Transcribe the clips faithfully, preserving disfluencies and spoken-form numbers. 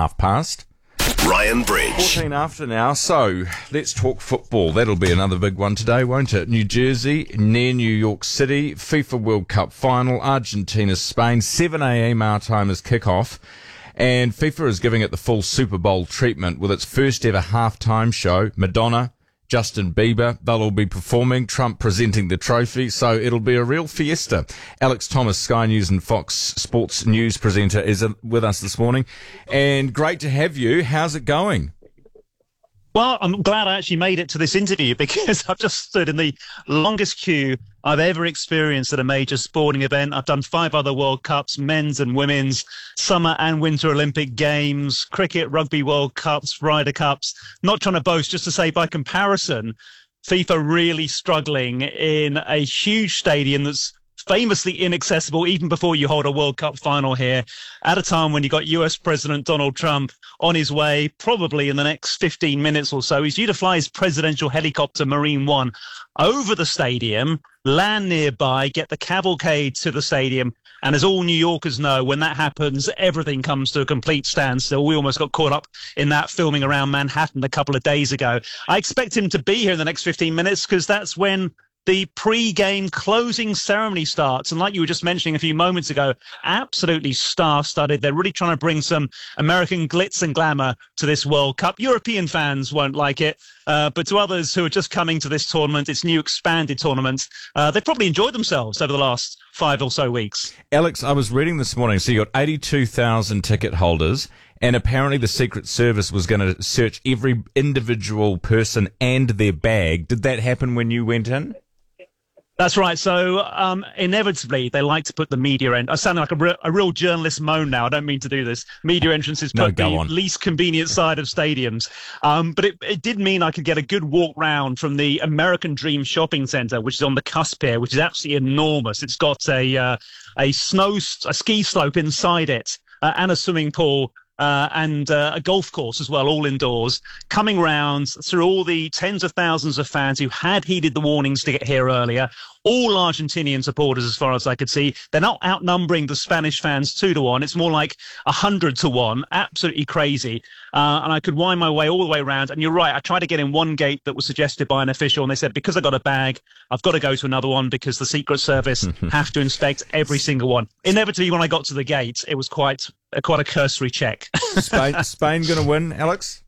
half past. Ryan Bridge. fourteen after now, so let's talk football. That'll be another big one today, won't it? New Jersey, near New York City, FIFA World Cup final, Argentina, Spain, seven a.m. our time is kickoff. And FIFA is giving it the full Super Bowl treatment with its first ever halftime show. Madonna, Justin Bieber, they'll all be performing, Trump presenting the trophy, so it'll be a real fiesta. Alex Thomas, Sky News and Fox Sports News presenter, is with us this morning. And great to have you. How's it going? Well, I'm glad I actually made it to this interview because I've just stood in the longest queue I've ever experienced at a major sporting event. I've done five other World Cups, men's and women's, summer and winter Olympic Games, cricket, rugby World Cups, Ryder Cups. Not trying to boast, just to say by comparison, FIFA really struggling in a huge stadium that's famously inaccessible even before you hold a World Cup final here at a time when you got U S President Donald Trump on his way, probably in the next fifteen minutes or so. He's due to fly his presidential helicopter Marine One over the stadium, land nearby, get the cavalcade to the stadium. And as all New Yorkers know, when that happens, everything comes to a complete standstill. We almost got caught up in that filming around Manhattan a couple of days ago. I expect him to be here in the next fifteen minutes because that's when the pre-game closing ceremony starts. And like you were just mentioning a few moments ago, absolutely star-studded. They're really trying to bring some American glitz and glamour to this World Cup. European fans won't like it, uh, but to others who are just coming to this tournament, its new expanded tournament, uh, they've probably enjoyed themselves over the last five or so weeks. Alex, I was reading this morning, so you got eighty-two thousand ticket holders, and apparently the Secret Service was going to search every individual person and their bag. Did that happen when you went in? That's right. So um, inevitably, they like to put the media end. I sound like a, re- a real journalist moan now. I don't mean to do this. Media entrances No, put go the on. least convenient side of stadiums. Um, but it, it did mean I could get a good walk round from the American Dream Shopping Centre, which is on the cusp here, which is absolutely enormous. It's got a uh, a snow a ski slope inside it uh, and a swimming pool. Uh, and uh, a golf course as well, all indoors, coming round through all the tens of thousands of fans who had heeded the warnings to get here earlier, all Argentinian supporters as far as I could see. They're not outnumbering the Spanish fans two to one. It's more like a hundred to one. Absolutely crazy. Uh, and I could wind my way all the way around. And you're right, I tried to get in one gate that was suggested by an official, and they said, because I got a bag, I've got to go to another one because the Secret Service have to inspect every single one. Inevitably, when I got to the gate, it was quite quite a cursory check. Spain, Spain going to win, Alex?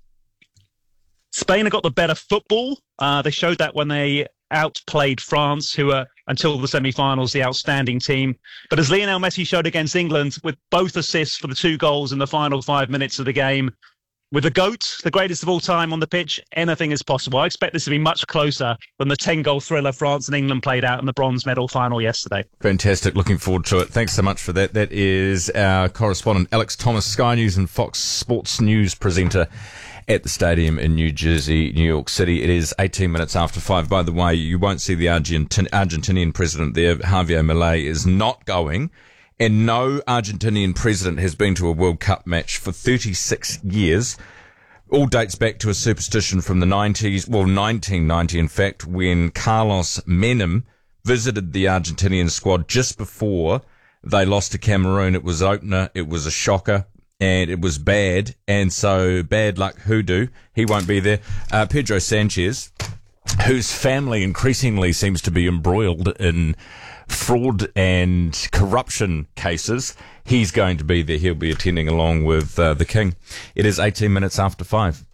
Spain have got the better football. Uh, they showed that when they outplayed France, who are, until the semi-finals, the outstanding team. But as Lionel Messi showed against England, with both assists for the two goals in the final five minutes of the game, with the GOAT, the greatest of all time on the pitch, anything is possible. I expect this to be much closer than the ten-goal thriller France and England played out in the bronze medal final yesterday. Fantastic. Looking forward to it. Thanks so much for that. That is our correspondent, Alex Thomas, Sky News and Fox Sports News presenter at the stadium in New Jersey, New York City. It is eighteen minutes after five. By the way, you won't see the Argentin- Argentinian president there. Javier Milei is not going. And no Argentinian president has been to a World Cup match for thirty-six years. All dates back to a superstition from the nineties, well, nineteen ninety, in fact, when Carlos Menem visited the Argentinian squad just before they lost to Cameroon. It was opener, it was a shocker, and it was bad. And so, bad luck hoodoo, he won't be there. Uh, Pedro Sanchez, whose family increasingly seems to be embroiled in fraud and corruption cases, he's going to be there. He'll be attending along with uh, the King. It is eighteen minutes after five.